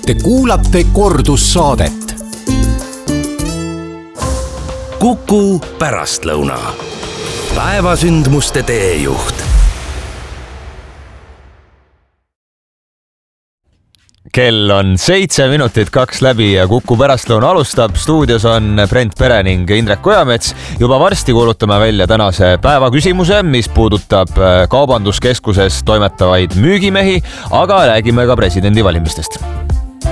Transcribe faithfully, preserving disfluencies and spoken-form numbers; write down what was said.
Te kuulate kordussaadet. Kuku pärastlõuna. Päevasündmuste teejuht. Kell on seitse minutit kaks läbi ja Kuku pärastlõuna alustab. Stuudios on Brent Pere ning Indrek Kojamets. Juba varsti kuulutame välja tänase päeva küsimuse, mis puudutab kaubanduskeskuses toimetavaid müügimehi, aga räägime ka presidendi valimistest.